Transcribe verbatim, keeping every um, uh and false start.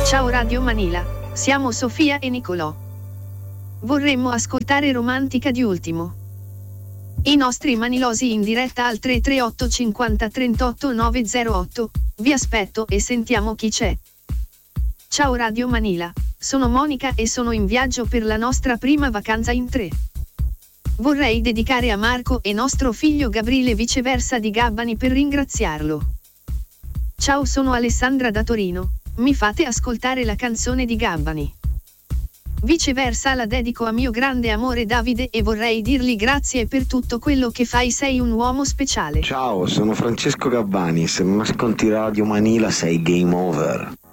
Ciao Radio Manila, siamo Sofia e Nicolò. Vorremmo ascoltare Romantica di Ultimo. I nostri manilosi in diretta al tre tre otto cinquanta trentotto nove zero otto, vi aspetto e sentiamo chi c'è. Ciao Radio Manila, sono Monica e sono in viaggio per la nostra prima vacanza in tre. Vorrei dedicare a Marco e nostro figlio Gabriele Viceversa di Gabbani per ringraziarlo. Ciao, sono Alessandra da Torino, mi fate ascoltare la canzone di Gabbani. Viceversa la dedico a mio grande amore Davide e vorrei dirgli grazie per tutto quello che fai, sei un uomo speciale. Ciao, sono Francesco Gabbani, se non ascolti Radio Manila sei game over.